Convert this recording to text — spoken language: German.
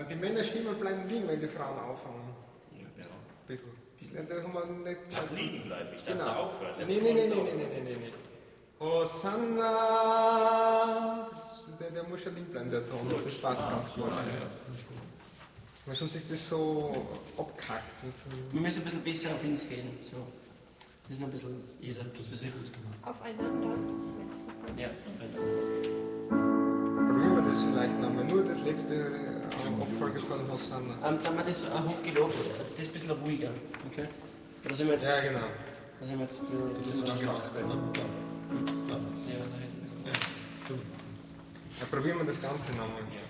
Die Männerstimmen bleiben liegen, wenn die Frauen auffangen. Ja, ein bisschen. Ja, da haben wir nicht Ach, liegen bleiben. Ich dachte genau. aufhören. Nee. Hosanna! Der muss schon liegen bleiben, der Ton. So, das passt ganz gut. Ja, finde ich gut. Weil sonst ist das so abgehackt. Wir müssen ein bisschen besser auf uns gehen. So. Das ist noch ein bisschen irre. Das ist sehr gut gemacht. Aufeinander. Ja, Probieren wir das vielleicht nochmal. Nur das letzte Abfolge von Hosanna. dann haben wir das hochgelobt. Das ist ein bisschen ruhiger. Okay? Da sind wir jetzt. Ja, genau. Da sind wir jetzt. Das ist so dann gemacht, oder? Ja. Ja, Ja, probieren wir das Ganze nochmal. Ja.